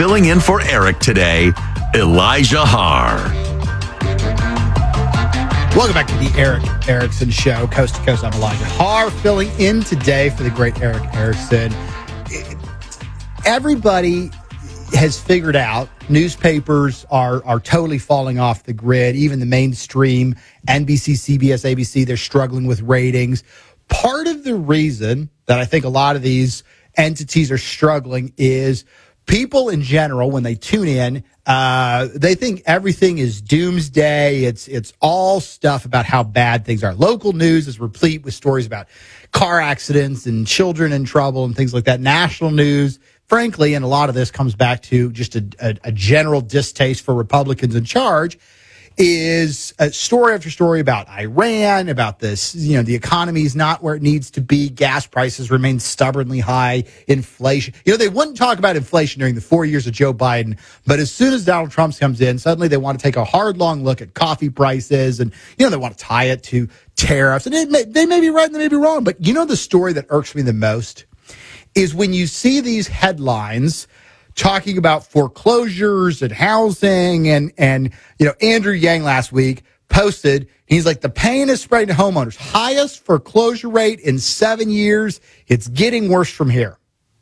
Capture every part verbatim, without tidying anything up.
filling in for Eric today, Elijah Har. Welcome back to the Eric Erickson Show, coast to coast. I'm Elijah Har, filling in today for the great Eric Erickson. Everybody has figured out newspapers are are totally falling off the grid. Even the mainstream, N B C, C B S, A B C, they're struggling with ratings. Part of the reason that I think a lot of these entities are struggling is people in general, when they tune in, uh, they think everything is doomsday. It's it's all stuff about how bad things are. Local news is replete with stories about car accidents and children in trouble and things like that. National news, frankly, and a lot of this comes back to just a, a, a general distaste for Republicans in charge, is a story after story about Iran, about this, you know, the economy is not where it needs to be. Gas prices remain stubbornly high. Inflation. You know, they wouldn't talk about inflation during the four years of Joe Biden, but as soon as Donald Trump comes in, suddenly they want to take a hard, long look at coffee prices, and, you know, they want to tie it to tariffs. And it may, they may be right and they may be wrong, but you know the story that irks me the most is when you see these headlines talking about foreclosures and housing, and, and, you know, Andrew Yang last week posted, he's like, the pain is spreading to homeowners. Highest foreclosure rate in seven years. It's getting worse from here.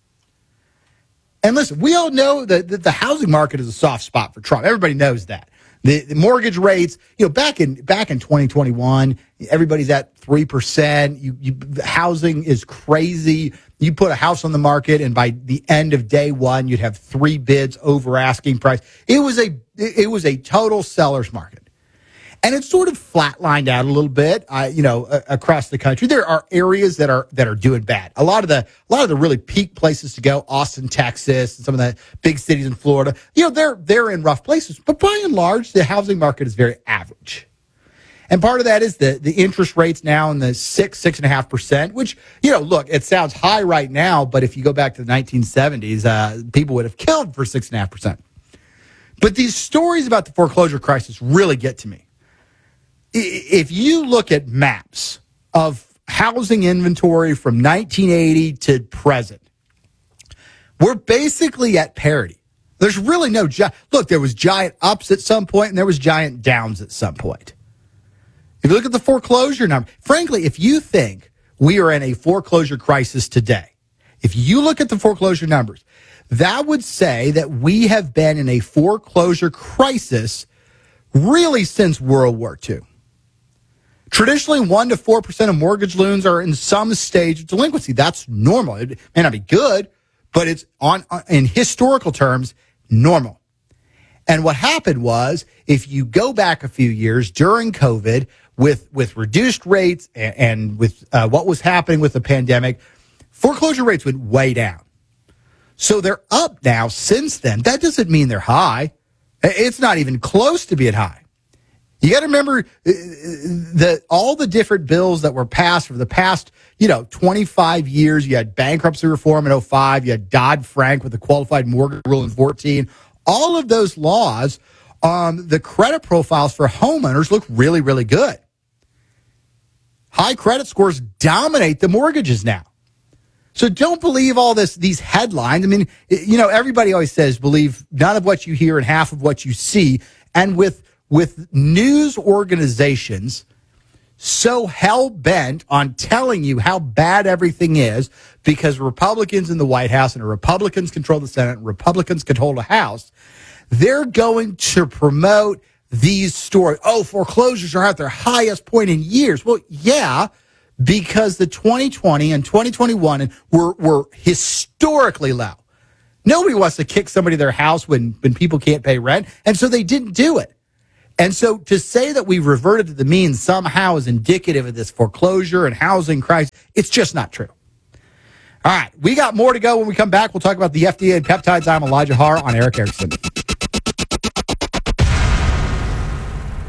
And listen, we all know that, that the housing market is a soft spot for Trump. Everybody knows that. The, the mortgage rates, you know, back in back in twenty twenty-one, everybody's at three percent. You, you, housing is crazy. You put a house on the market, and by the end of day one, you'd have three bids over asking price. It was a it was a total seller's market, and it's sort of flatlined out a little bit. Uh, you know, uh, across the country, there are areas that are that are doing bad. A lot of the a lot of the really peak places to go, Austin, Texas, and some of the big cities in Florida, you know, they're they're in rough places. But by and large, the housing market is very average. And part of that is the, the interest rates now in the six, six and a half percent, which, you know, look, it sounds high right now, but if you go back to the nineteen seventies, uh, people would have killed for six and a half percent. But these stories about the foreclosure crisis really get to me. If you look at maps of housing inventory from nineteen eighty to present, we're basically at parity. There's really no, gi- look, there was giant ups at some point and there was giant downs at some point. If you look at the foreclosure number, frankly, if you think we are in a foreclosure crisis today, if you look at the foreclosure numbers, that would say that we have been in a foreclosure crisis really since World War Two. Traditionally, one to four percent of mortgage loans are in some stage of delinquency. That's normal. It may not be good, but it's on in historical terms, normal. And what happened was, if you go back a few years during COVID, with with reduced rates and, and with uh, what was happening with the pandemic, foreclosure rates went way down. So they're up now since then. That doesn't mean they're high. It's not even close to being high. You got to remember the all the different bills that were passed for the past, you know, twenty-five years. You had bankruptcy reform in oh five. You had Dodd-Frank with the qualified mortgage rule in fourteen. All of those laws, um, the credit profiles for homeowners look really, really good. High credit scores dominate the mortgages now. So don't believe all this, these headlines. I mean, you know, everybody always says believe none of what you hear and half of what you see. And with with news organizations so hell-bent on telling you how bad everything is because Republicans in the White House and Republicans control the Senate and Republicans control the House, they're going to promote these stories. Oh, foreclosures are at their highest point in years. Well, yeah, because the twenty twenty and twenty twenty-one were, were historically low. Nobody wants to kick somebody to their house when, when people can't pay rent, and so they didn't do it. And so to say that we've reverted to the mean somehow is indicative of this foreclosure and housing crisis, it's just not true. All right, we got more to go. When we come back, we'll talk about the F D A and peptides. I'm Elijah Har on Eric Erickson.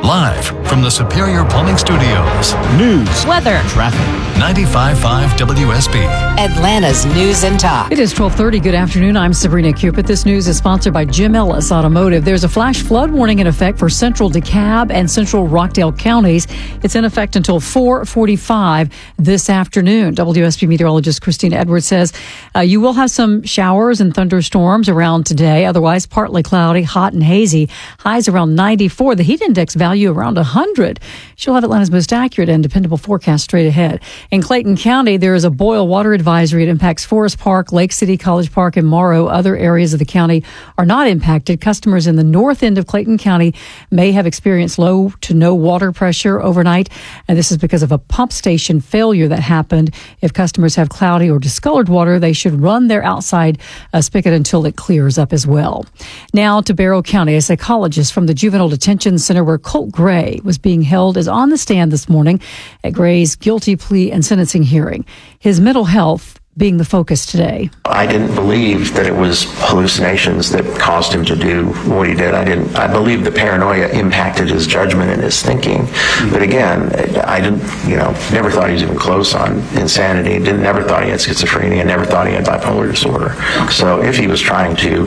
Live from the Superior Plumbing Studios. News, weather, traffic. ninety-five point five W S B. Atlanta's News and Talk. It is twelve thirty. Good afternoon. I'm Sabrina Cupid. This news is sponsored by Jim Ellis Automotive. There's a flash flood warning in effect for central DeKalb and central Rockdale counties. It's in effect until four forty-five this afternoon. W S B meteorologist Christina Edwards says uh, you will have some showers and thunderstorms around today. Otherwise, partly cloudy, hot and hazy. Highs around ninety-four. The heat index value around one hundred. She'll have Atlanta's most accurate and dependable forecast straight ahead. In Clayton County, there is a boil water advisory. It impacts Forest Park, Lake City, College Park, and Morrow. Other areas of the county are not impacted. Customers in the north end of Clayton County may have experienced low to no water pressure overnight, and this is because of a pump station failure that happened. If customers have cloudy or discolored water, they should run their outside uh, spigot until it clears up as well. Now to Barrow County. A psychologist from the Juvenile Detention Center where Colt Gray was being held is on the stand this morning at Gray's guilty plea and sentencing hearing. His mental health being the focus today. I didn't believe that it was hallucinations that caused him to do what he did. I didn't. I believe the paranoia impacted his judgment and his thinking. But again, I didn't. You know, never thought he was even close on insanity. Didn't never thought he had schizophrenia. Never thought he had bipolar disorder. So if he was trying to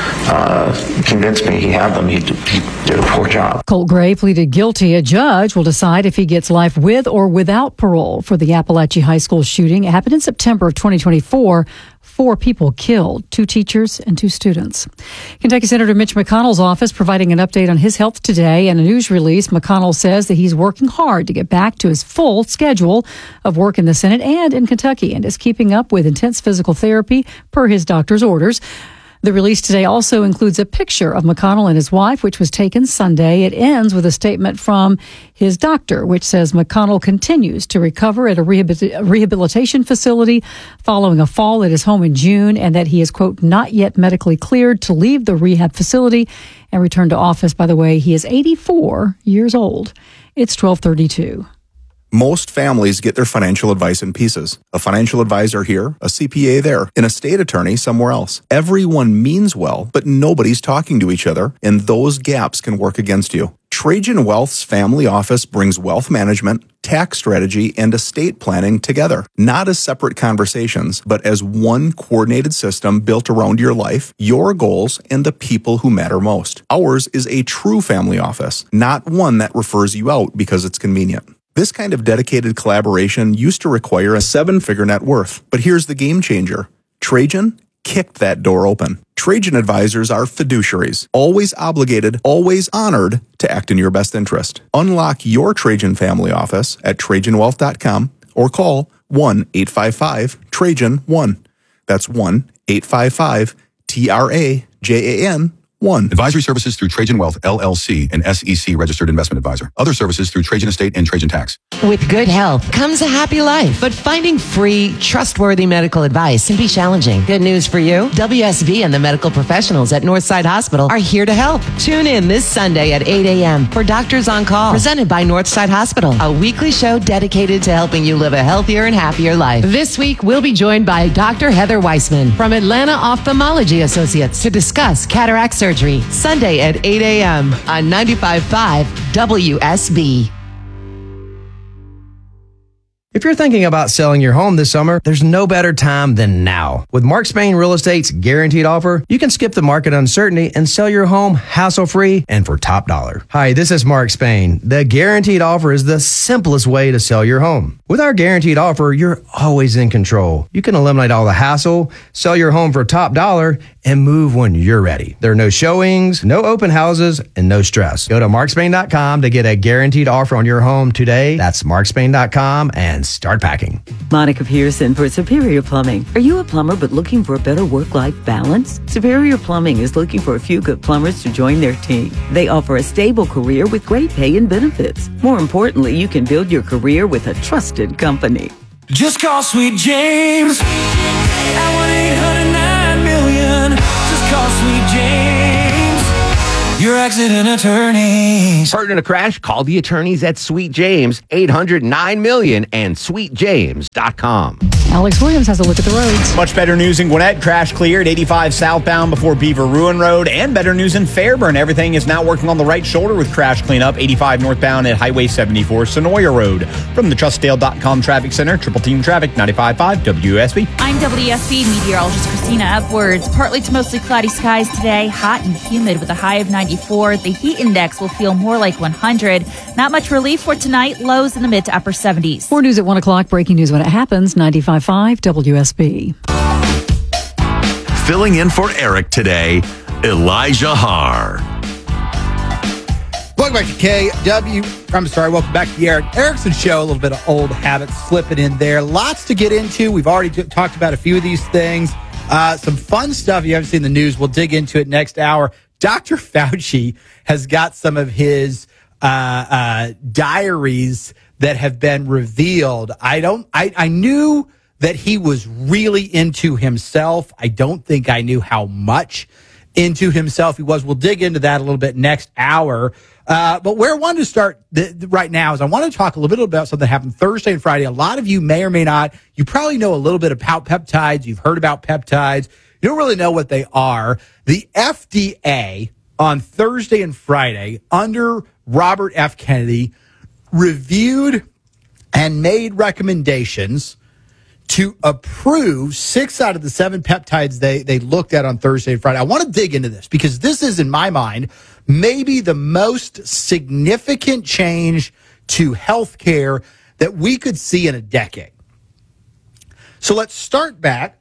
uh, convince me he had them, he, he did a poor job. Colt Gray pleaded guilty. A judge will decide if he gets life with or without parole for the Appalachia High School shooting. It happened in September of twenty twenty-four. Four people killed, two teachers and two students. Kentucky Senator Mitch McConnell's office providing an update on his health today. In a news release, McConnell says that he's working hard to get back to his full schedule of work in the Senate and in Kentucky and is keeping up with intense physical therapy per his doctor's orders. The release today also includes a picture of McConnell and his wife, which was taken Sunday. It ends with a statement from his doctor, which says McConnell continues to recover at a rehabilitation facility following a fall at his home in June, and that he is, quote, not yet medically cleared to leave the rehab facility and return to office. By the way, he is eighty-four years old. It's twelve thirty-two. Most families get their financial advice in pieces. A financial advisor here, a C P A there, an estate attorney somewhere else. Everyone means well, but nobody's talking to each other, and those gaps can work against you. Trajan Wealth's family office brings wealth management, tax strategy, and estate planning together, not as separate conversations, but as one coordinated system built around your life, your goals, and the people who matter most. Ours is a true family office, not one that refers you out because it's convenient. This kind of dedicated collaboration used to require a seven-figure net worth. But here's the game changer. Trajan kicked that door open. Trajan advisors are fiduciaries, always obligated, always honored to act in your best interest. Unlock your Trajan family office at Trajan Wealth dot com or call one eight five five Trajan one. That's one eight five five T R A J A N one. Advisory services through Trajan Wealth, L L C, an S E C registered investment advisor. Other services through Trajan Estate and Trajan Tax. With good health comes a happy life, but finding free, trustworthy medical advice can be challenging. Good news for you. W S B and the medical professionals at Northside Hospital are here to help. Tune in this Sunday at eight a.m. for Doctors on Call, presented by Northside Hospital, a weekly show dedicated to helping you live a healthier and happier life. This week, we'll be joined by Doctor Heather Weissman from Atlanta Ophthalmology Associates to discuss cataract surgery. Surgery, Sunday at eight a.m. on ninety-five point five W S B. If you're thinking about selling your home this summer, there's no better time than now. With Mark Spain Real Estate's guaranteed offer, you can skip the market uncertainty and sell your home hassle-free and for top dollar. Hi, this is Mark Spain. The guaranteed offer is the simplest way to sell your home. With our guaranteed offer, you're always in control. You can eliminate all the hassle, sell your home for top dollar, and move when you're ready. There are no showings, no open houses, and no stress. Go to mark spain dot com to get a guaranteed offer on your home today. That's mark spain dot com and start packing. Monica Pearson for Superior Plumbing. Are you a plumber but looking for a better work-life balance? Superior Plumbing is looking for a few good plumbers to join their team. They offer a stable career with great pay and benefits. More importantly, you can build your career with a trusted company. Just call Sweet James at one eight hundred nine million. Just call Sweet James, your accident attorneys. Hurt in a crash? Call the attorneys at Sweet James, eight hundred nine million and sweet james dot com. Alex Williams has a look at the roads. Much better news in Gwinnett. Crash cleared eighty-five southbound before Beaver Ruin Road. And better news in Fairburn. Everything is now working on the right shoulder with crash cleanup. eighty-five northbound at Highway seventy-four Sonoya Road. From the Trustdale dot com Traffic Center, Triple Team Traffic, ninety-five point five W S B. I'm W S B meteorologist Christina Edwards. Partly to mostly cloudy skies today. Hot and humid with a high of ninety-four. The heat index will feel more like one hundred. Not much relief for tonight. Lows in the mid to upper seventies. More news at one o'clock. Breaking news when it happens. ninety-five point five W S B. Filling in for Eric today, Elijah Har. Welcome back to K W. I'm sorry, welcome back to the Eric Erickson Show. A little bit of old habits slipping in there. Lots to get into. We've already t- talked about a few of these things. Uh, some fun stuff. If you haven't seen the news, we'll dig into it next hour. Doctor Fauci has got some of his uh, uh, diaries that have been revealed. I don't. I, I knew that he was really into himself. I don't think I knew how much into himself he was. We'll dig into that a little bit next hour. Uh, but where I wanted to start th- th- right now is I want to talk a little bit about something that happened Thursday and Friday. A lot of you may or may not. You probably know a little bit about peptides. You've heard about peptides. You don't really know what they are. The F D A on Thursday and Friday under Robert F. Kennedy reviewed and made recommendations to approve six out of the seven peptides they, they looked at on Thursday and Friday. I want to dig into this because this is, in my mind, maybe the most significant change to healthcare that we could see in a decade. So let's start back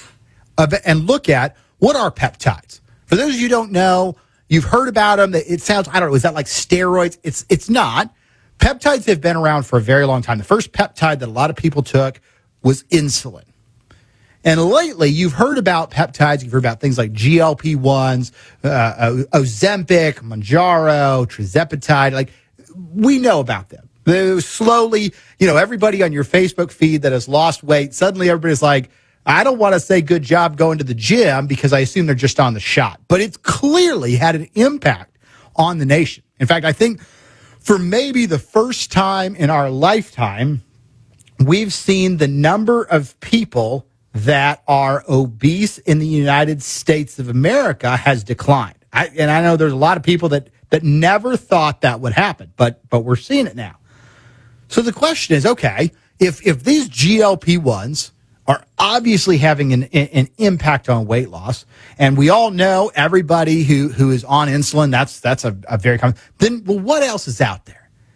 and look at what are peptides. For those of you who don't know, you've heard about them. It sounds, I don't know, is that like steroids? It's it's not. Peptides have been around for a very long time. The first peptide that a lot of people took was insulin. And lately, you've heard about peptides. You've heard about things like G L P ones, uh, Ozempic, Mounjaro, Tirzepatide. Like, we know about them. They slowly, you know, everybody on your Facebook feed that has lost weight, suddenly everybody's like, I don't want to say good job going to the gym because I assume they're just on the shot. But it's clearly had an impact on the nation. In fact, I think for maybe the first time in our lifetime, we've seen the number of people that are obese in the United States of America has declined. I, and I know there's a lot of people that, that never thought that would happen, but but we're seeing it now. So the question is, okay, if if these G L P ones are obviously having an, an impact on weight loss, and we all know everybody who, who is on insulin, that's that's a, a very common, then well, what else is out there?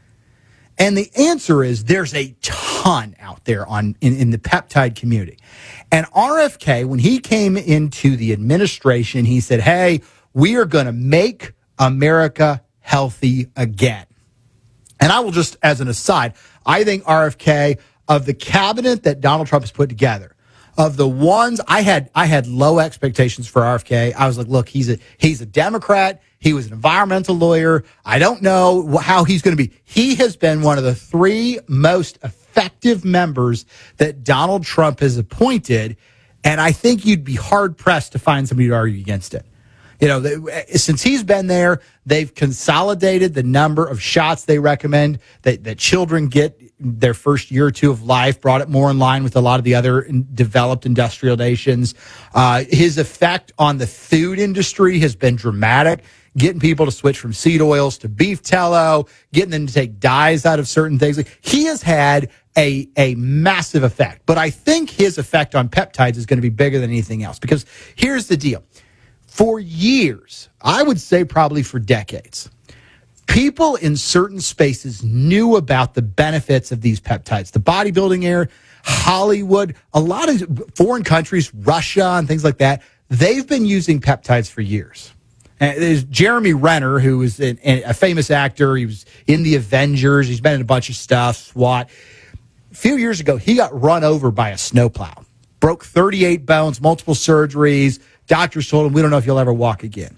And the answer is there's a ton out there on in, in the peptide community. And R F K, when he came into the administration, he said, hey, we are going to make America healthy again. And I will just, as an aside, I think R F K, of the cabinet that Donald Trump has put together, of the ones I had, I had low expectations for R F K. I was like, look, he's a he's a Democrat. He was an environmental lawyer. I don't know how he's going to be. He has been one of the three most effective members that Donald Trump has appointed, and I think you'd be hard-pressed to find somebody to argue against it. You know, they, since he's been there, they've consolidated the number of shots they recommend that, that children get their first year or two of life, brought it more in line with a lot of the other developed industrial nations. Uh, his effect on the food industry has been dramatic, getting people to switch from seed oils to beef tallow, getting them to take dyes out of certain things. He has had a, a massive effect. But I think his effect on peptides is going to be bigger than anything else, because here's the deal. For years, I would say probably for decades, people in certain spaces knew about the benefits of these peptides. The bodybuilding era, Hollywood, a lot of foreign countries, Russia and things like that, they've been using peptides for years. And there's Jeremy Renner, who is an, a famous actor. He was in the Avengers. He's been in a bunch of stuff, SWAT. A few years ago, he got run over by a snowplow, broke thirty-eight bones, multiple surgeries. Doctors told him, we don't know if you'll ever walk again.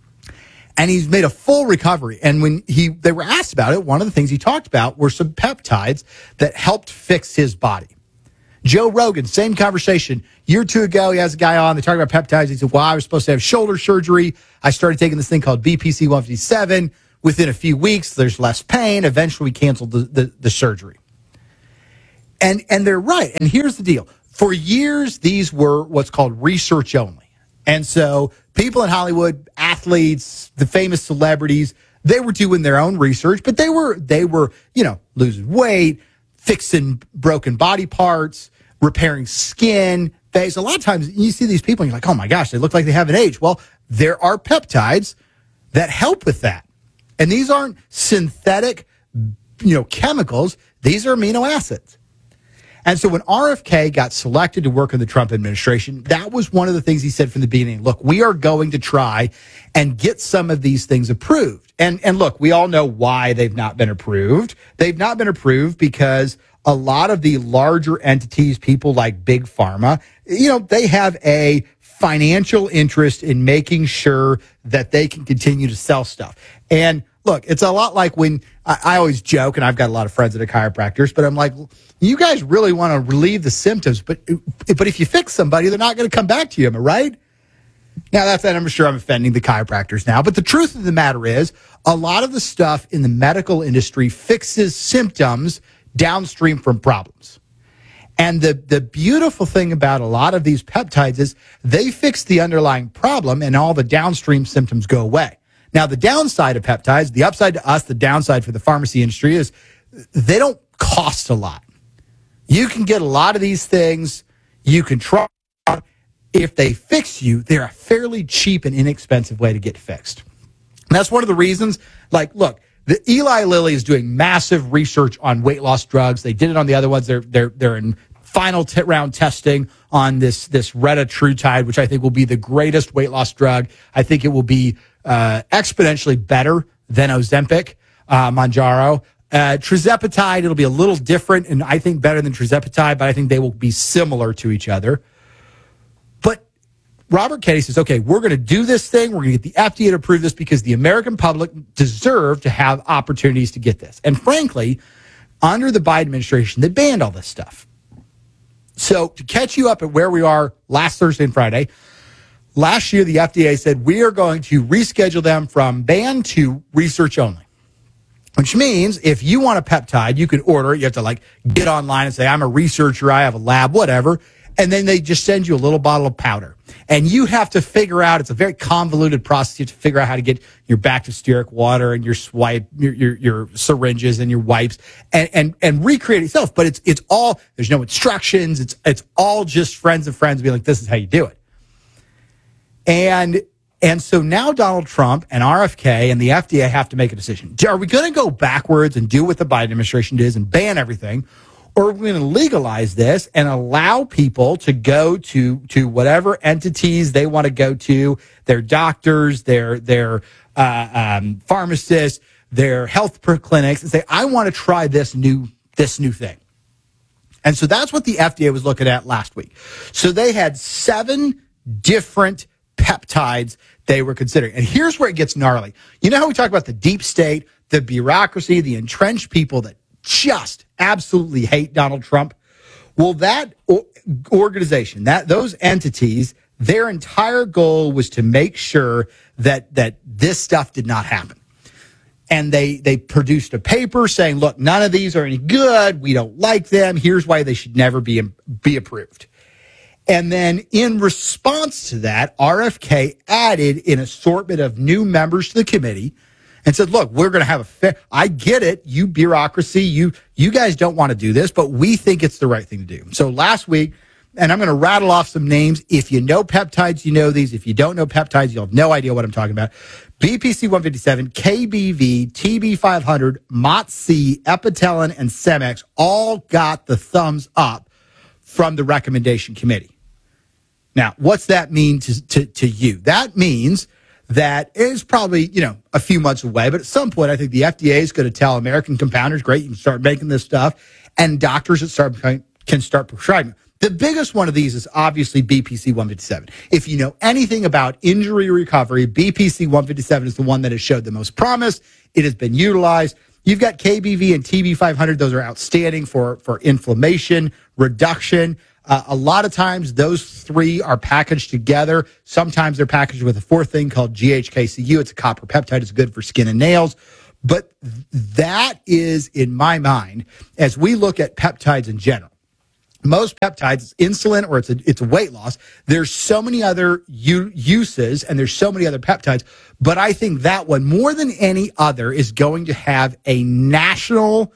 And he's made a full recovery. And when he they were asked about it, one of the things he talked about were some peptides that helped fix his body. Joe Rogan, same conversation. Year or two ago, he has a guy on. They talk about peptides. He said, well, I was supposed to have shoulder surgery. I started taking this thing called B P C one fifty-seven. Within a few weeks, there's less pain. Eventually, we canceled the, the, the surgery. And, and they're right. And here's the deal. For years, these were what's called research only. And so people in Hollywood, athletes, the famous celebrities, they were doing their own research, but they were, they were, you know, losing weight, fixing broken body parts, repairing skin, face. A lot of times you see these people and you're like, oh my gosh, they look like they haven't aged. Well, there are peptides that help with that. And these aren't synthetic, you know, chemicals. These are amino acids. And so when R F K got selected to work in the Trump administration, that was one of the things he said from the beginning. Look, we are going to try and get some of these things approved. And and look, we all know why they've not been approved. They've not been approved because a lot of the larger entities, people like Big Pharma, you know, they have a financial interest in making sure that they can continue to sell stuff. And look, it's a lot like when I, I always joke, and I've got a lot of friends that are chiropractors, but I'm like, you guys really want to relieve the symptoms, but but if you fix somebody, they're not going to come back to you, am I right? Now, that's that. I'm sure I'm offending the chiropractors now, but the truth of the matter is a lot of the stuff in the medical industry fixes symptoms downstream from problems. And the, the beautiful thing about a lot of these peptides is they fix the underlying problem and all the downstream symptoms go away. Now, the downside of peptides, the upside to us, the downside for the pharmacy industry is they don't cost a lot. You can get a lot of these things. You can try. If they fix you, they're a fairly cheap and inexpensive way to get fixed. And that's one of the reasons, like, look, the Eli Lilly is doing massive research on weight loss drugs. They did it on the other ones. They're they're they're in final t- round testing on this this retatrutide, which I think will be the greatest weight loss drug. I think it will be uh, exponentially better than Ozempic, uh, Mounjaro. Uh, Tirzepatide, it'll be a little different, and I think better than Tirzepatide, but I think they will be similar to each other. But Robert Kennedy says, okay, we're going to do this thing. We're going to get the F D A to approve this because the American public deserve to have opportunities to get this. And frankly, under the Biden administration, they banned all this stuff. So to catch you up at where we are last Thursday and Friday, last year the F D A said we are going to reschedule them from ban to research only. Which means if you want a peptide, you can order it. You have to like get online and say, I'm a researcher, I have a lab, whatever. And then they just send you a little bottle of powder. And you have to figure out, it's a very convoluted process. You have to figure out how to get your bacteriosteric water and your swipe, your, your, your syringes and your wipes and, and, and recreate it yourself. But it's, it's all, there's no instructions. It's, it's all just friends of friends being like, this is how you do it. And, and so now Donald Trump and R F K and the F D A have to make a decision. Are we going to go backwards and do what the Biden administration did and ban everything? Or are we going to legalize this and allow people to go to to whatever entities they want to go to, their doctors, their their uh, um, pharmacists, their health clinics, and say, I want to try this new this new thing. And so that's what the F D A was looking at last week. So they had seven different peptides they were considering. And here's where it gets gnarly. You know how we talk about the deep state, the bureaucracy, the entrenched people that just absolutely hate Donald Trump? Well, that organization, that those entities, their entire goal was to make sure that that this stuff did not happen. And they they produced a paper saying, look, none of these are any good. We don't like them. Here's why they should never be be approved. And then in response to that, R F K added an assortment of new members to the committee and said, look, we're going to have a fair, I get it, you bureaucracy, you you guys don't want to do this, but we think it's the right thing to do. So last week, and I'm going to rattle off some names. If you know peptides, you know these. If you don't know peptides, you'll have no idea what I'm talking about. B P C one fifty-seven, K B V, T B five hundred, M O T C, Epitalin, and Cemex all got the thumbs up from the recommendation committee. Now, what's that mean to, to, to you? That means that is probably, you know, a few months away, but at some point, I think the F D A is going to tell American compounders, great, you can start making this stuff, and doctors that start can start prescribing. The biggest one of these is obviously B P C one fifty-seven. If you know anything about injury recovery, B P C one fifty-seven is the one that has showed the most promise. It has been utilized. You've got K B V and T B five hundred. Those are outstanding for, for inflammation, reduction. Uh, a lot of times those three are packaged together. Sometimes they're packaged with a fourth thing called G H K C U. It's a copper peptide. It's good for skin and nails. But that is, in my mind, as we look at peptides in general, most peptides, it's insulin or it's a, it's a weight loss. There's so many other u- uses and there's so many other peptides. But I think that one, more than any other, is going to have a national,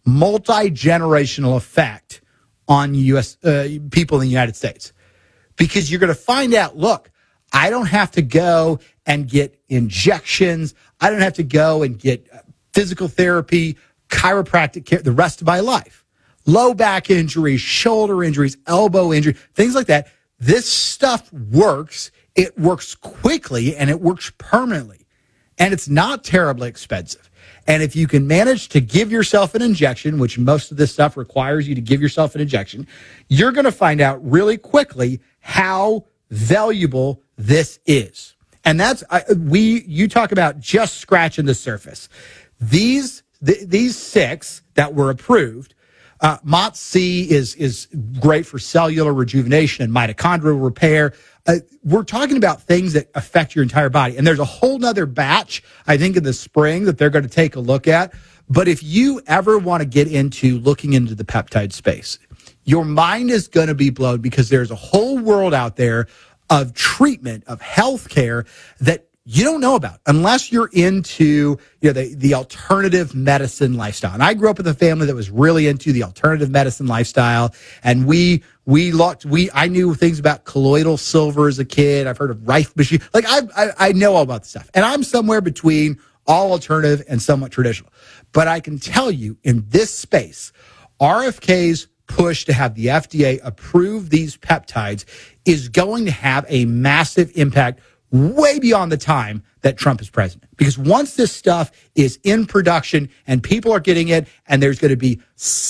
multi-generational effect on U S uh, people in the United States. Because you're going to find out, look, I don't have to go and get injections. I don't have to go and get physical therapy, chiropractic care the rest of my life. Low back injuries, shoulder injuries, elbow injury, things like that. This stuff works. It works quickly and it works permanently. And it's not terribly expensive. And if you can manage to give yourself an injection, which most of this stuff requires you to give yourself an injection, you're going to find out really quickly how valuable this is. And that's, I, we, you talk about just scratching the surface. These, th- these six that were approved, uh, M O T C is, is great for cellular rejuvenation and mitochondrial repair. Uh, we're talking about things that affect your entire body. And there's a whole nother batch, I think, in the spring that they're going to take a look at. But if you ever want to get into looking into the peptide space, your mind is going to be blown because there's a whole world out there of treatment, of healthcare that you don't know about unless you're into, you know, the, the alternative medicine lifestyle. And I grew up with a family that was really into the alternative medicine lifestyle. And we, we looked, we, I knew things about colloidal silver as a kid. I've heard of Rife machine. Like I, I, I know all about this stuff. And I'm somewhere between all alternative and somewhat traditional. But I can tell you in this space, R F K's push to have the F D A approve these peptides is going to have a massive impact way beyond the time that Trump is president. Because once this stuff is in production and people are getting it, and there's going to be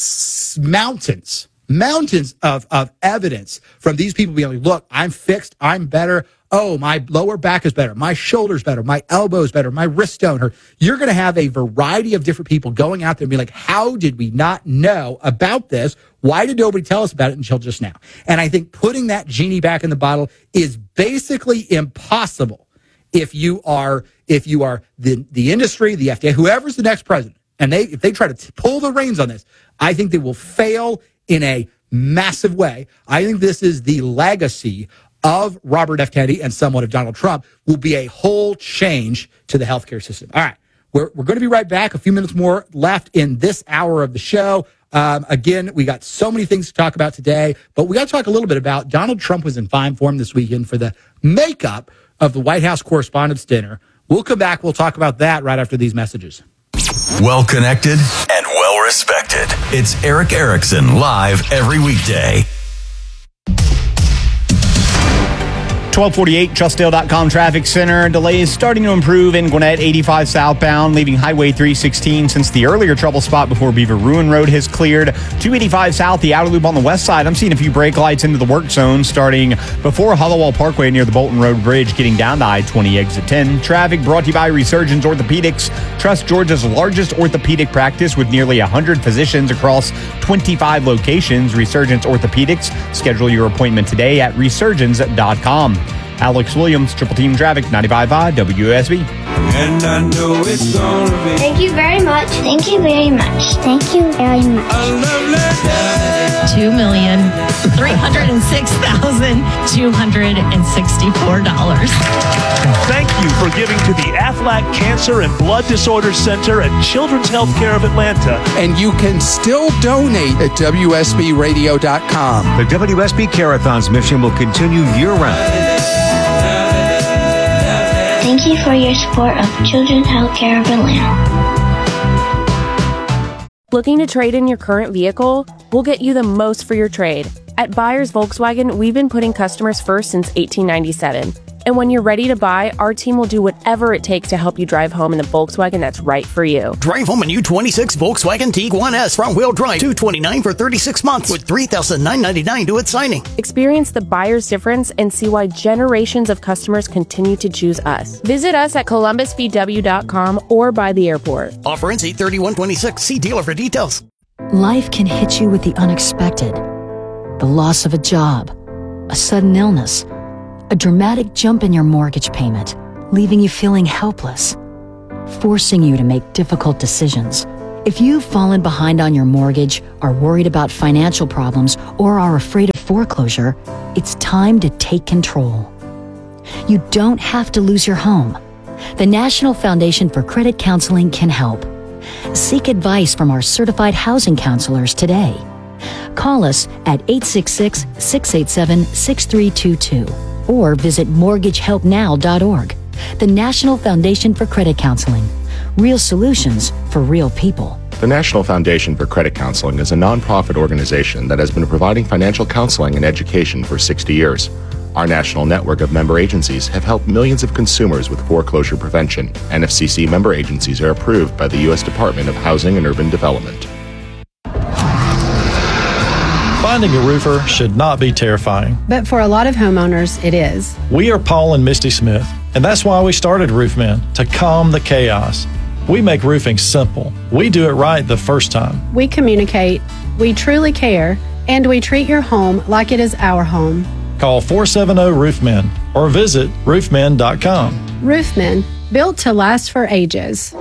s- mountains, mountains of, of evidence from these people being like, look, I'm fixed, I'm better. Oh, my lower back is better. My shoulder's better. My elbow's better. My wrist don't hurt. You're going to have a variety of different people going out there and be like, how did we not know about this? Why did nobody tell us about it until just now? And I think putting that genie back in the bottle is basically impossible if you are, if you are the, the industry, the F D A, whoever's the next president. And they, if they try to t- pull the reins on this, I think they will fail in a massive way. I think this is the legacy of Robert F. Kennedy and somewhat of Donald Trump, will be a whole change to the healthcare system. All right. We're, we're going to be right back. A few minutes more left in this hour of the show. Um, again, we got so many things to talk about today, but we got to talk a little bit about Donald Trump was in fine form this weekend for the makeup of the White House Correspondents' Dinner. We'll come back. We'll talk about that right after these messages. Well connected and well respected. It's Eric Erickson live every weekday. twelve forty-eight, Trustdale dot com Traffic Center. Delays starting to improve in Gwinnett, eighty-five southbound, leaving Highway three sixteen since the earlier trouble spot before Beaver Ruin Road has cleared. two eighty-five south, the outer loop on the west side. I'm seeing a few brake lights into the work zone starting before Hollowell Parkway near the Bolton Road Bridge, getting down to I twenty exit ten. Traffic brought to you by Resurgence Orthopedics. Trust Georgia's largest orthopedic practice with nearly one hundred physicians across twenty-five locations. Resurgence Orthopedics. Schedule your appointment today at resurgence dot com. Alex Williams, Triple Team Traffic, ninety-five point five W S B. And I know it's gonna be. Thank you very much. Thank you very much. Thank you very much. Two million three hundred and six thousand two hundred and sixty-four dollars. Thank you for giving to the Aflac Cancer and Blood Disorders Center at Children's Healthcare of Atlanta. And you can still donate at W S B radio dot com. The W S B Care-a-thon's mission will continue year-round. Thank you for your support of Children's Healthcare of Atlanta. Looking to trade in your current vehicle? We'll get you the most for your trade. At Buyers Volkswagen, we've been putting customers first since eighteen ninety-seven. And when you're ready to buy, our team will do whatever it takes to help you drive home in the Volkswagen that's right for you. Drive home a new twenty-six Volkswagen Tiguan S front-wheel drive, two hundred twenty-nine dollars for thirty-six months with three thousand nine hundred ninety-nine dollars due at signing. Experience the buyer's difference and see why generations of customers continue to choose us. Visit us at columbus v w dot com or by the airport. Offer ends eight thirty-one twenty-six. See dealer for details. Life can hit you with the unexpected. The loss of a job, a sudden illness, a dramatic jump in your mortgage payment, leaving you feeling helpless, forcing you to make difficult decisions, If you've fallen behind on your mortgage, are worried about financial problems, or are afraid of foreclosure, it's time to take control. You don't have to lose your home. The National Foundation for Credit Counseling can help. Seek advice from our certified housing counselors today. Call us at eight six six, six eight seven, six three two two or visit mortgage help now dot org. The National Foundation for Credit Counseling. Real solutions for real people. The National Foundation for Credit Counseling is a nonprofit organization that has been providing financial counseling and education for sixty years. Our national network of member agencies have helped millions of consumers with foreclosure prevention. N F C C member agencies are approved by the U S Department of Housing and Urban Development. Finding a roofer should not be terrifying. But for a lot of homeowners, it is. We are Paul and Misty Smith, and that's why we started Roofmen, to calm the chaos. We make roofing simple. We do it right the first time. We communicate, we truly care, and we treat your home like it is our home. Call four seven zero Roofmen or visit roofmen dot com. Roofmen, built to last for ages.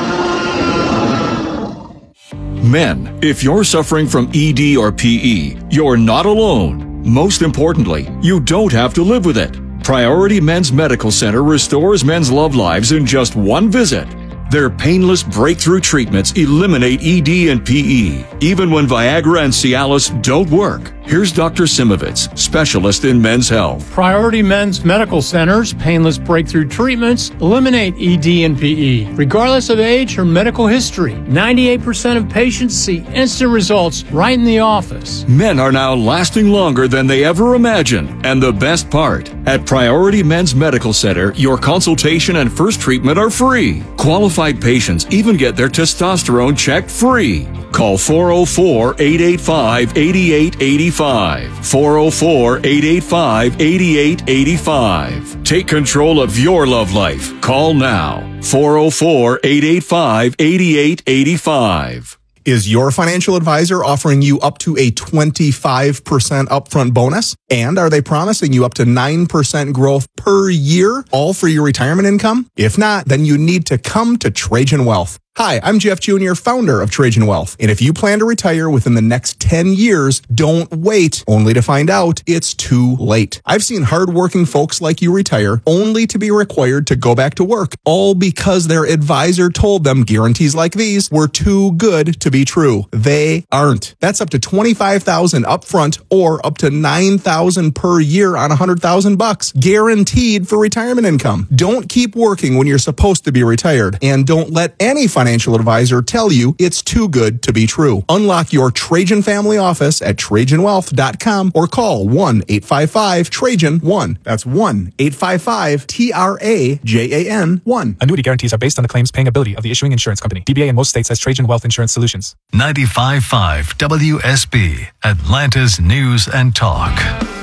Men, if you're suffering from E D or P E, you're not alone. Most importantly, you don't have to live with it. Priority Men's Medical Center restores men's love lives in just one visit. Their painless breakthrough treatments eliminate E D and P E, even when Viagra and Cialis don't work. Here's Doctor Simovitz, specialist in men's health. Priority Men's Medical Center's painless breakthrough treatments eliminate E D and P E, regardless of age or medical history. ninety-eight percent of patients see instant results right in the office. Men are now lasting longer than they ever imagined. And the best part, at Priority Men's Medical Center, your consultation and first treatment are free. Qualified patients even get their testosterone checked free. Call four oh four, eight eight five, eight eight eight five. four oh four, eight eight five, eight eight eight five. Take control of your love life. Call now. four oh four, eight eight five, eight eight eight five. Is your financial advisor offering you up to a twenty-five percent upfront bonus? And are they promising you up to nine percent growth per year, all for your retirement income? If not, then you need to come to Trajan Wealth. Hi, I'm Jeff Junior, founder of Trajan Wealth. And if you plan to retire within the next ten years, don't wait only to find out it's too late. I've seen hardworking folks like you retire only to be required to go back to work, all because their advisor told them guarantees like these were too good to be true. They aren't. That's up to twenty-five thousand dollars upfront or up to nine thousand dollars per year on one hundred thousand bucks, guaranteed for retirement income. Don't keep working when you're supposed to be retired, and don't let any financial financial advisor tell you it's too good to be true. Unlock your Trajan family office at Trajan Wealth dot com or call one eight five five Trajan one. That's one eight five five T R A J A N one. Annuity guarantees are based on the claims paying ability of the issuing insurance company. D B A in most states has Trajan Wealth Insurance Solutions. ninety-five point five W S B, Atlanta's News and Talk.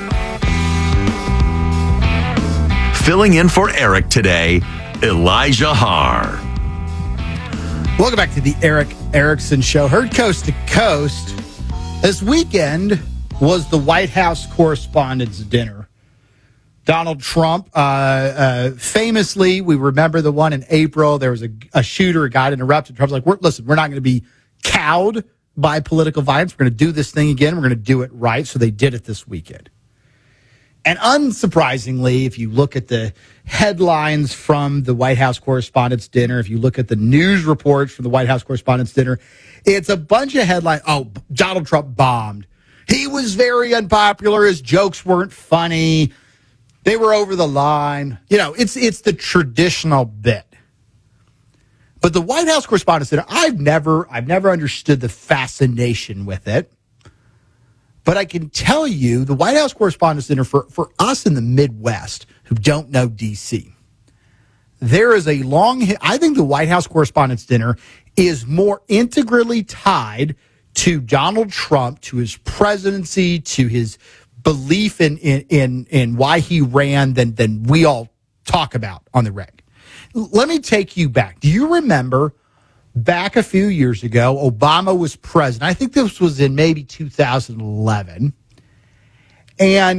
Filling in for Eric today, Elijah Haar. Welcome back to the Eric Erickson Show. Heard coast to coast. This weekend was the White House Correspondents' Dinner. Donald Trump, uh, uh, famously, we remember the one in April. There was a, a shooter, got interrupted. Trump's like, we're, listen, we're not going to be cowed by political violence. We're going to do this thing again. We're going to do it right. So they did it this weekend. And unsurprisingly, if you look at the headlines from the White House Correspondents' Dinner, if you look at the news reports from the White House Correspondents' Dinner, it's a bunch of headlines. Oh, Donald Trump bombed. He was very unpopular. His jokes weren't funny. They were over the line. You know, it's it's the traditional bit. But the White House Correspondents' Dinner, I've never I've never understood the fascination with it. But I can tell you, the White House Correspondents' Dinner, for, for us in the Midwest who don't know D C, there is a long, I think the White House Correspondents' Dinner is more integrally tied to Donald Trump, to his presidency, to his belief in in in, in why he ran than, than we all talk about on the reg. Let me take you back. Do you remember back a few years ago, Obama was president? I think this was in maybe two thousand eleven. And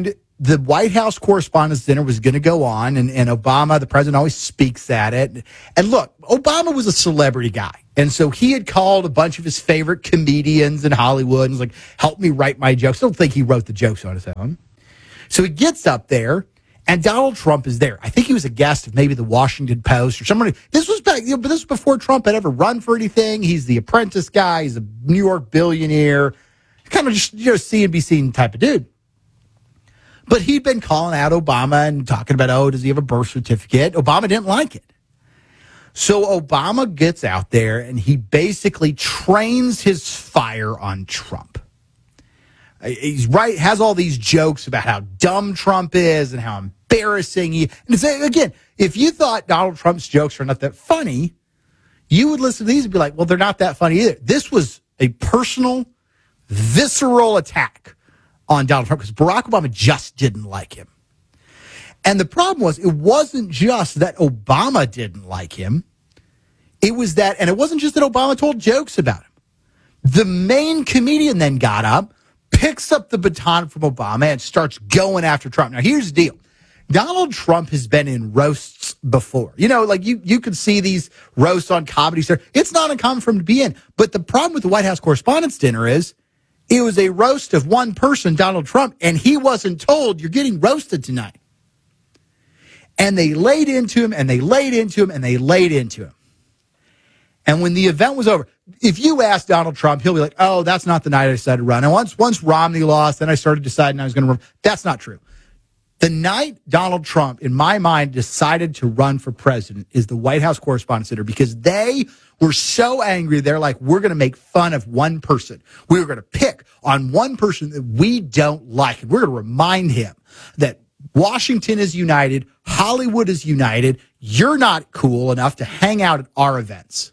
the White House Correspondents' Dinner was going to go on, and, and Obama, the president, always speaks at it. And look, Obama was a celebrity guy. And so he had called a bunch of his favorite comedians in Hollywood and was like, help me write my jokes. I don't think he wrote the jokes on his own. So he gets up there, and Donald Trump is there. I think he was a guest of maybe the Washington Post or somebody. This was back, you know, but this was before Trump had ever run for anything. He's the Apprentice guy. He's a New York billionaire, kind of just, you know, C N B C type of dude. But he'd been calling out Obama and talking about, oh, does he have a birth certificate? Obama didn't like it. So Obama gets out there and he basically trains his fire on Trump. He's right, has all these jokes about how dumb Trump is and how embarrassing he. And it's, again, if you thought Donald Trump's jokes are not that funny, you would listen to these and be like, well, they're not that funny either. This was a personal, visceral attack on Donald Trump because Barack Obama just didn't like him. And the problem was, it wasn't just that Obama didn't like him. It was that, and it wasn't just that Obama told jokes about him. The main comedian then got up, picks up the baton from Obama, and starts going after Trump. Now, here's the deal. Donald Trump has been in roasts before. You know, like you, you could see these roasts on Comedy Central. It's not uncommon for him to be in. But the problem with the White House Correspondents' Dinner is it was a roast of one person, Donald Trump, and he wasn't told, you're getting roasted tonight. And they laid into him, and they laid into him, and they laid into him. And when the event was over, if you ask Donald Trump, he'll be like, oh, that's not the night I decided to run. And once once Romney lost, then I started deciding I was going to run. That's not true. The night Donald Trump, in my mind, decided to run for president is the White House Correspondents' Dinner, because they were so angry. They're like, we're going to make fun of one person. We were going to pick on one person that we don't like. And we're going to remind him that Washington is united. Hollywood is united. You're not cool enough to hang out at our events.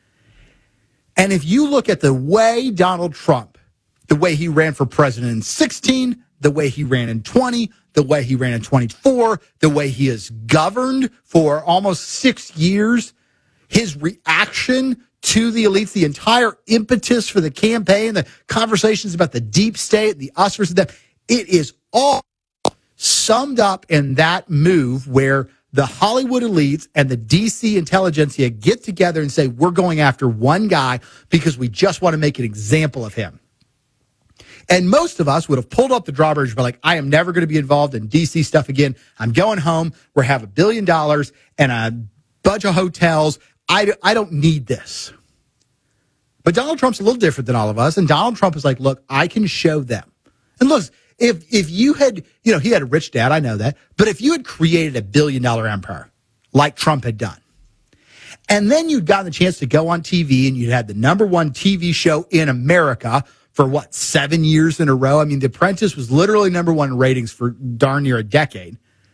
And if you look at the way Donald Trump, the way he ran for president in sixteen, the way he ran in twenty, the way he ran in twenty-four, the way he has governed for almost six years, his reaction to the elites, the entire impetus for the campaign, the conversations about the deep state, the us versus them, it is all summed up in that move where the Hollywood elites and the D C intelligentsia get together and say, we're going after one guy because we just want to make an example of him. And most of us would have pulled up the drawbridge and be like, I am never going to be involved in D C stuff again. I'm going home. We have a billion dollars and a bunch of hotels. I, I don't need this. But Donald Trump's a little different than all of us. And Donald Trump is like, look, I can show them. And look, If if you had, you know, he had a rich dad, I know that. But if you had created a billion dollar empire like Trump had done, and then you'd gotten the chance to go on T V and you'd had the number one T V show in America for what, seven years in a row? I mean, The Apprentice was literally number one in ratings for darn near a decade.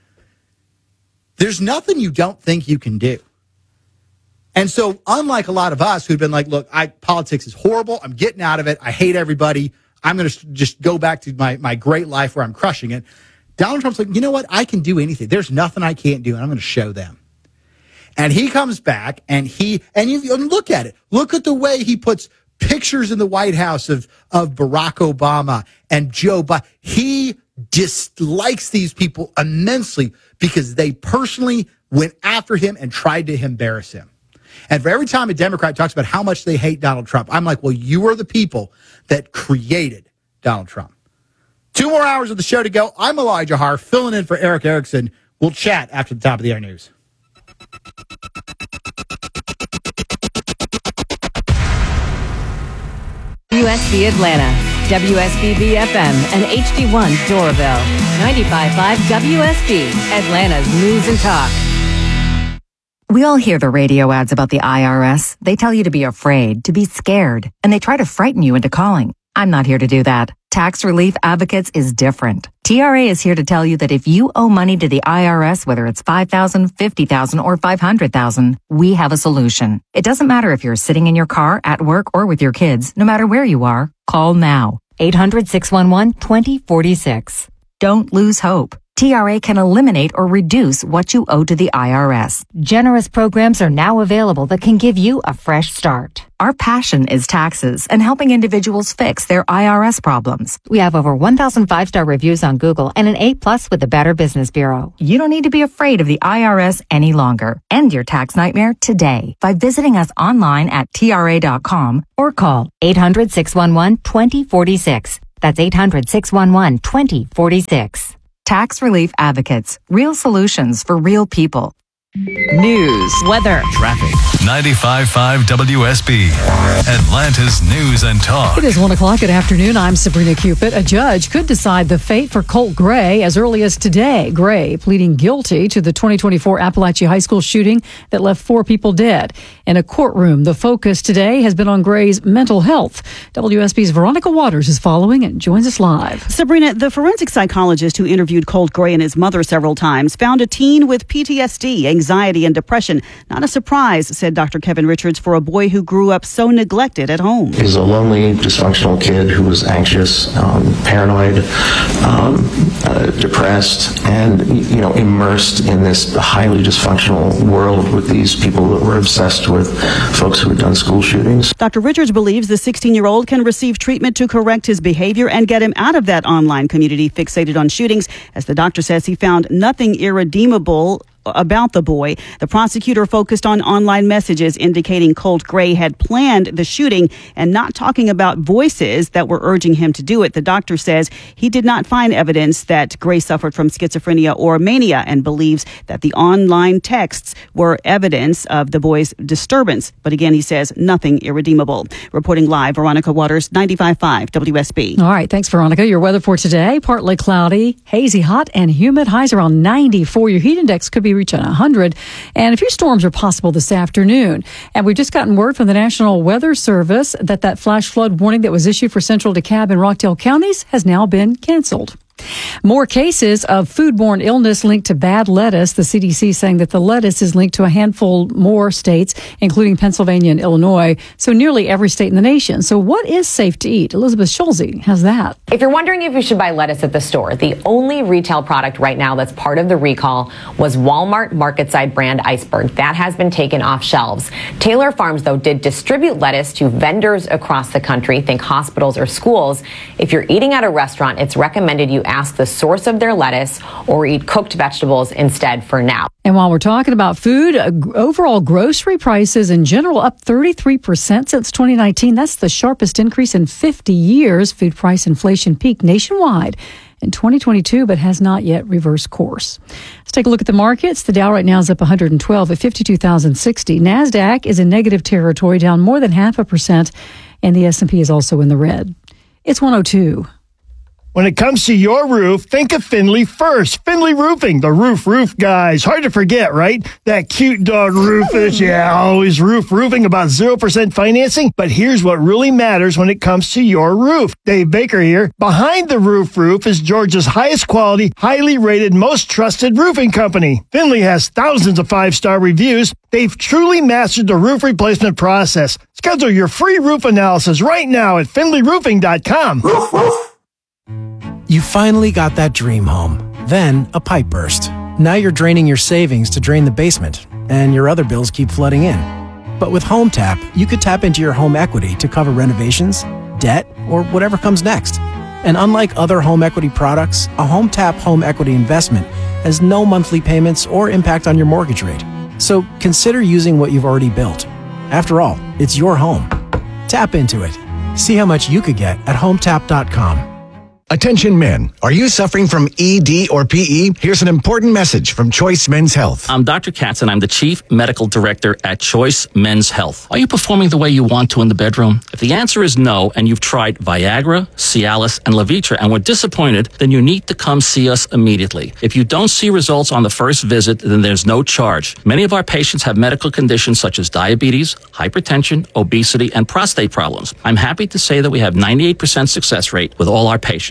There's nothing you don't think you can do. And so unlike a lot of us who've been like, look, I politics is horrible. I'm getting out of it. I hate everybody. I'm going to just go back to my, my great life where I'm crushing it. Donald Trump's like, you know what? I can do anything. There's nothing I can't do, and I'm going to show them. And he comes back, and he and you look at it. Look at the way he puts pictures in the White House of, of Barack Obama and Joe Biden. He dislikes these people immensely because they personally went after him and tried to embarrass him. And for every time a Democrat talks about how much they hate Donald Trump, I'm like, well, you are the people that created Donald Trump. Two more hours of the show to go. I'm Elijah Har, filling in for Eric Erickson. We'll chat after the top of the air news. W S B Atlanta, W S B B F M, and H D one Doraville. ninety-five point five W S B, Atlanta's news and talk. We all hear the radio ads about the I R S. They tell you to be afraid, to be scared, and they try to frighten you into calling. I'm not here to do that. Tax Relief Advocates is different. T R A is here to tell you that if you owe money to the I R S, whether it's five thousand dollars, fifty thousand dollars, or five hundred thousand dollars, we have a solution. It doesn't matter if you're sitting in your car, at work, or with your kids. No matter where you are, call now. eight hundred, six one one, two zero four six. Don't lose hope. T R A can eliminate or reduce what you owe to the I R S. Generous programs are now available that can give you a fresh start. Our passion is taxes and helping individuals fix their I R S problems. We have over one thousand five-star reviews on Google and an A plus with the Better Business Bureau. You don't need to be afraid of the I R S any longer. End your tax nightmare today by visiting us online at T R A dot com or call eight hundred, six one one, two zero four six. That's eight hundred, six one one, two zero four six. Tax Relief Advocates. Real solutions for real people. News, weather, traffic. ninety-five point five W S B, Atlanta's news and talk. It is one o'clock at afternoon. I'm Sabrina Cupid. A judge could decide the fate for Colt Gray as early as today. Gray pleading guilty to the twenty twenty-four Appalachia High School shooting that left four people dead. In a courtroom, the focus today has been on Gray's mental health. W S B's Veronica Waters is following and joins us live. Sabrina, the forensic psychologist who interviewed Colt Gray and his mother several times found a teen with P T S D, anxiety, and depression. Not a surprise, said Doctor Kevin Richards, for a boy who grew up so neglected at home. He's a lonely, dysfunctional kid who was anxious, um, paranoid, um, uh, depressed, and, you know, immersed in this highly dysfunctional world with these people that were obsessed with folks who had done school shootings. Doctor Richards believes the sixteen-year-old can receive treatment to correct his behavior and get him out of that online community fixated on shootings. As the doctor says, he found nothing irredeemable about the boy. The prosecutor focused on online messages indicating Colt Gray had planned the shooting and not talking about voices that were urging him to do it. The doctor says he did not find evidence that Gray suffered from schizophrenia or mania and believes that the online texts were evidence of the boy's disturbance. But again, he says nothing irredeemable. Reporting live, Veronica Waters, ninety-five point five W S B. All right, thanks, Veronica. Your weather for today, partly cloudy, hazy, hot, and humid. Highs around ninety-four. Your heat index could be reaching one hundred, and a few storms are possible this afternoon. And we've just gotten word from the National Weather Service that that flash flood warning that was issued for Central DeKalb and Rockdale counties has now been canceled. More cases of foodborne illness linked to bad lettuce. The C D C saying that the lettuce is linked to a handful more states, including Pennsylvania and Illinois, so nearly every state in the nation. So what is safe to eat? Elizabeth Schulze has that. If you're wondering if you should buy lettuce at the store, the only retail product right now that's part of the recall was Walmart MarketSide brand Iceberg. That has been taken off shelves. Taylor Farms, though, did distribute lettuce to vendors across the country, think hospitals or schools. If you're eating at a restaurant, it's recommended you ask the source of their lettuce or eat cooked vegetables instead for now. And while we're talking about food, uh, overall grocery prices in general up thirty-three percent since twenty nineteen. That's the sharpest increase in fifty years. Food price inflation peaked nationwide in twenty twenty-two, but has not yet reversed course. Let's take a look at the markets. The Dow right now is up one hundred twelve at fifty-two thousand sixty. NASDAQ is in negative territory, down more than half a percent, and the S and P is also in the red. It's one oh two. When it comes to your roof, think of Finley first. Finley Roofing, the roof roof guys. Hard to forget, right? That cute dog Rufus, yeah, always roof roofing, about zero percent financing. But here's what really matters when it comes to your roof. Dave Baker here. Behind the Roof Roof is Georgia's highest quality, highly rated, most trusted roofing company. Finley has thousands of five-star reviews. They've truly mastered the roof replacement process. Schedule your free roof analysis right now at finley roofing dot com. Roof, roof. You finally got that dream home. Then a pipe burst. Now you're draining your savings to drain the basement, and your other bills keep flooding in. But with HomeTap, you could tap into your home equity to cover renovations, debt, or whatever comes next. And unlike other home equity products, a HomeTap home equity investment has no monthly payments or impact on your mortgage rate. So consider using what you've already built. After all, it's your home. Tap into it. See how much you could get at home tap dot com. Attention men, are you suffering from E D or P E? Here's an important message from Choice Men's Health. I'm Doctor Katz and I'm the Chief Medical Director at Choice Men's Health. Are you performing the way you want to in the bedroom? If the answer is no and you've tried Viagra, Cialis, and Levitra and were disappointed, then you need to come see us immediately. If you don't see results on the first visit, then there's no charge. Many of our patients have medical conditions such as diabetes, hypertension, obesity, and prostate problems. I'm happy to say that we have ninety-eight percent success rate with all our patients.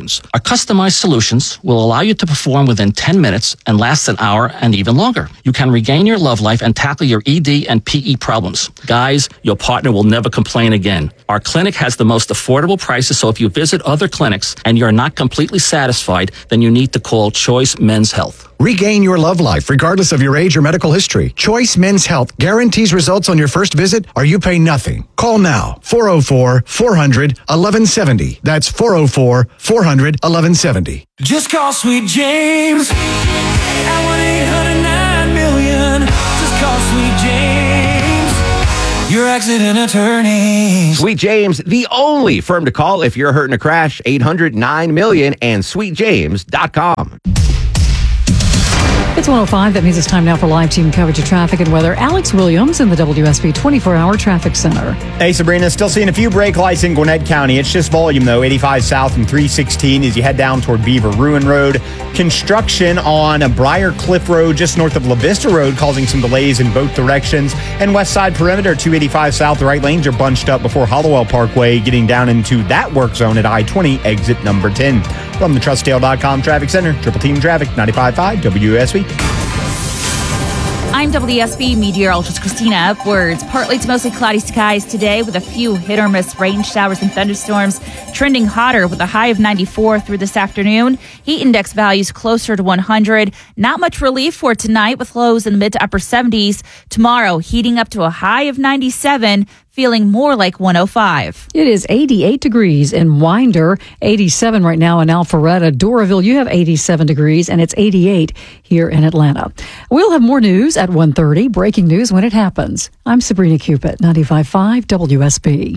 solutions. Our customized solutions will allow you to perform within ten minutes and last an hour and even longer. You can regain your love life and tackle your E D and P E problems. Guys, your partner will never complain again. Our clinic has the most affordable prices, so if you visit other clinics and you're not completely satisfied, then you need to call Choice Men's Health. Regain your love life regardless of your age or medical history. Choice Men's Health guarantees results on your first visit or you pay nothing. Call now. four oh four, four hundred, eleven seventy. That's four oh four, four hundred, eleven seventy. Just call Sweet James at one eight hundred nine million. Just call Sweet James, your accident attorney. Sweet James, the only firm to call if you're hurt in a crash. eight hundred nine million and sweet james dot com. It's one oh five. That means it's time now for live team coverage of traffic and weather. Alex Williams in the W S B twenty-four hour Traffic Center. Hey, Sabrina. Still seeing a few brake lights in Gwinnett County. It's just volume, though. eighty-five south and three sixteen as you head down toward Beaver Ruin Road. Construction on a Briar Cliff Road just north of La Vista Road causing some delays in both directions. And West Side Perimeter, two eighty-five south. The right lanes are bunched up before Hollowell Parkway, getting down into that work zone at I twenty, exit number ten. From the trust dale dot com Traffic Center, Triple Team Traffic, ninety-five point five W S B. I'm W S B meteorologist Christina Upwards. Partly to mostly cloudy skies today with a few hit or miss rain showers and thunderstorms. Trending hotter with a high of ninety-four through this afternoon. Heat index values closer to one hundred. Not much relief for tonight with lows in the mid to upper seventies. Tomorrow heating up to a high of ninety-seven. Feeling more like one oh five. It is eighty-eight degrees in Winder, eighty-seven right now in Alpharetta. Doraville, you have eighty-seven degrees, and it's eighty-eight here in Atlanta. We'll have more news at one thirty, breaking news when it happens. I'm Sabrina Cupid, ninety-five point five W S B.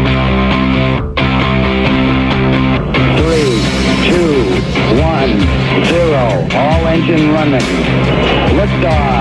Three, two, one, zero. All engine running. Liftoff.